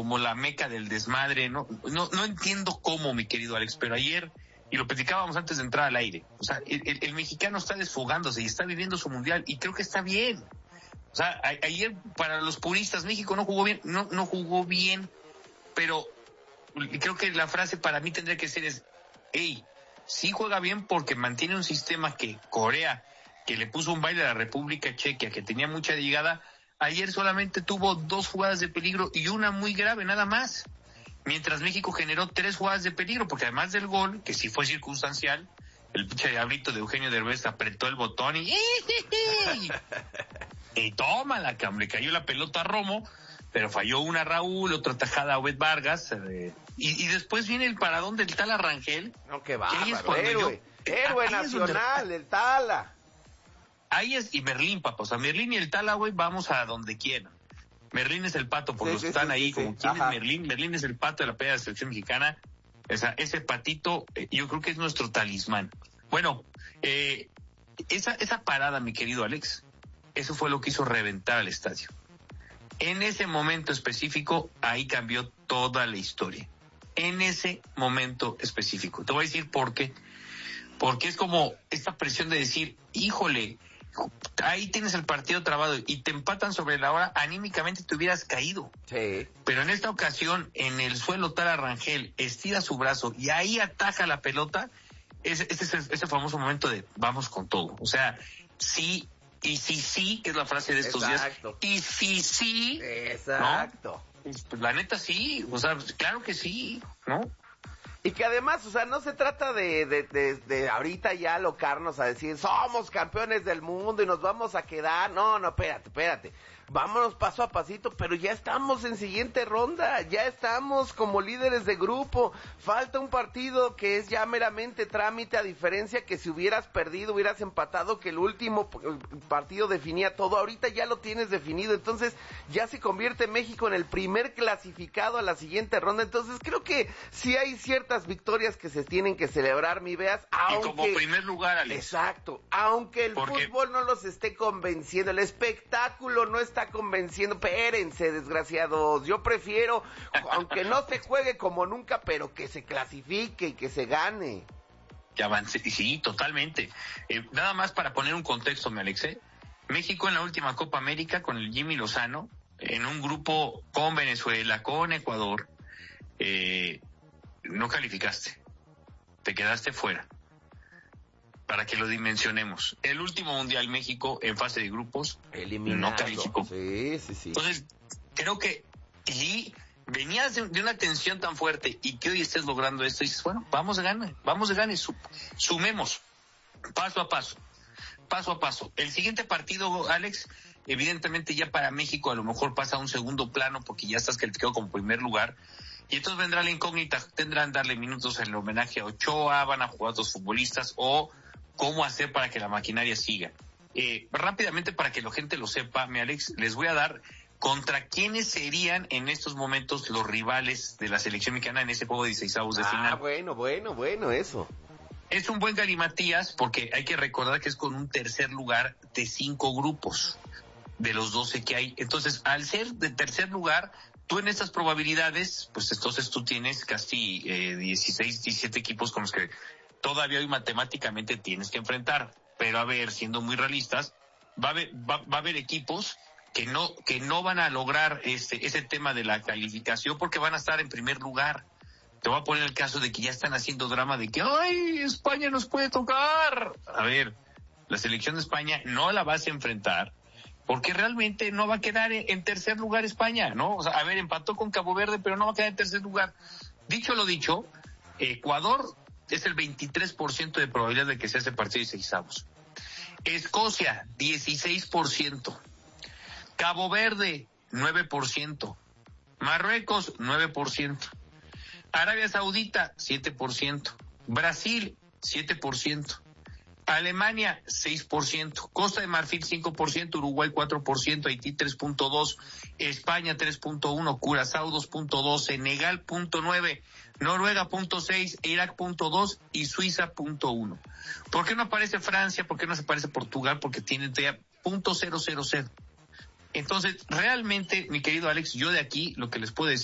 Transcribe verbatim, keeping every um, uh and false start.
como la meca del desmadre, no, no, no entiendo cómo, mi querido Alex, pero ayer, y lo platicábamos antes de entrar al aire, o sea, el, el, el mexicano está desfogándose y está viviendo su mundial, y creo que está bien. O sea, a, ayer para los puristas, México no jugó bien, no, no jugó bien, pero creo que la frase para mí tendría que ser es, hey, sí juega bien porque mantiene un sistema que Corea, que le puso un baile a la República Checa, que tenía mucha llegada, ayer solamente tuvo dos jugadas de peligro y una muy grave, nada más. Mientras México generó tres jugadas de peligro, porque además del gol, que sí fue circunstancial, el pinche diablito de Eugenio Derbez apretó el botón y... y tómala, que hombre, cayó la pelota a Romo, pero falló una Raúl, otra tajada a Obed Vargas, eh, y, y después viene el paradón del Tala Rangel. No, qué bárbaro, héroe, yo, héroe nacional, donde, el Tala. Ahí es, y Merlín, papá, o sea, Merlín y el Tala, güey, vamos a donde quieran. Merlín es el pato, por sí, los que sí, están sí, ahí, sí, como sí. ¿Quién Ajá. es Merlín? Merlín es el pato de la pelea de la selección mexicana. O sea, ese patito, eh, yo creo que es nuestro talismán. Bueno, eh, esa, esa parada, mi querido Alex, eso fue lo que hizo reventar al estadio. En ese momento específico, ahí cambió toda la historia. En ese momento específico. Te voy a decir por qué. Porque es como esta presión de decir, híjole, ahí tienes el partido trabado y te empatan sobre la hora, anímicamente te hubieras caído. Sí. Pero en esta ocasión, en el suelo Tala Rangel estira su brazo y ahí ataja la pelota. Ese, ese, ese famoso momento de vamos con todo. O sea, sí, y sí, sí, que es la frase de estos Exacto. días. Y sí, sí. Exacto. ¿No? Pues la neta sí, o sea, claro que sí, ¿no? Y que además, o sea, no se trata de, de, de, de ahorita ya alocarnos a decir, somos campeones del mundo y nos vamos a quedar. No, no, espérate, espérate. Vámonos paso a pasito, pero ya estamos en siguiente ronda, ya estamos como líderes de grupo. Falta un partido que es ya meramente trámite, a diferencia que si hubieras perdido, hubieras empatado, que el último partido definía todo. Ahorita ya lo tienes definido, entonces ya se convierte México en el primer clasificado a la siguiente ronda. Entonces creo que sí hay ciertas victorias que se tienen que celebrar, mi Veas, aunque... Y como primer lugar, Alex. Exacto, aunque el Porque... fútbol no los esté convenciendo, el espectáculo no está convenciendo. Espérense, desgraciados, yo prefiero, aunque no se juegue como nunca, pero que se clasifique y que se gane. Que avance, sí, totalmente. Eh, nada más para poner un contexto, me Alex, México en la última Copa América con el Jimmy Lozano, en un grupo con Venezuela, con Ecuador, eh, no calificaste, te quedaste fuera. Para que lo dimensionemos, el último Mundial México en fase de grupos eliminado, no calificó. Sí, sí, sí. Entonces, creo que y venías de, de una tensión tan fuerte y que hoy estés logrando esto y dices, bueno, vamos a ganar, vamos a ganar, su, sumemos paso a paso, paso a paso. El siguiente partido, Alex, evidentemente ya para México a lo mejor pasa a un segundo plano porque ya estás calificado como primer lugar. Y entonces vendrá la incógnita, tendrán darle minutos en el homenaje a Ochoa, van a jugar otros futbolistas o cómo hacer para que la maquinaria siga. Eh, rápidamente para que la gente lo sepa, mi Alex, les voy a dar contra quiénes serían en estos momentos los rivales de la selección mexicana en ese juego de dieciseisavos de ah, final. Ah, bueno, bueno, bueno, eso. Es un buen galimatías porque hay que recordar que es con un tercer lugar de cinco grupos de los doce que hay. Entonces, al ser de tercer lugar, tú en estas probabilidades, pues entonces tú tienes casi eh, dieciséis, diecisiete equipos con los que todavía hoy matemáticamente tienes que enfrentar. Pero a ver, siendo muy realistas, va a haber, va, va a haber equipos que no, que no van a lograr este, ese tema de la calificación porque van a estar en primer lugar. Te voy a poner el caso de que ya están haciendo drama de que, ¡ay, España nos puede tocar! A ver, la selección de España no la vas a enfrentar porque realmente no va a quedar en tercer lugar España, ¿no? O sea, a ver, empató con Cabo Verde, pero no va a quedar en tercer lugar. Dicho lo dicho, Ecuador es el veintitrés por ciento de probabilidad de que sea ese partido de dieciseisavos. Escocia, dieciséis por ciento. Cabo Verde, nueve por ciento. Marruecos, nueve por ciento. Arabia Saudita, siete por ciento. Brasil, siete por ciento. Alemania, seis por ciento. Costa de Marfil, cinco por ciento. Uruguay, cuatro por ciento. Haití, tres punto dos. España, tres punto uno. Curazao, dos punto dos. Senegal, punto nueve. Noruega, punto seis. Irak, punto dos. Y Suiza, punto uno. ¿Por qué no aparece Francia? ¿Por qué no se aparece Portugal? Porque tienen todavía punto cero cero cero. Entonces, realmente, mi querido Alex, yo de aquí lo que les puedo decir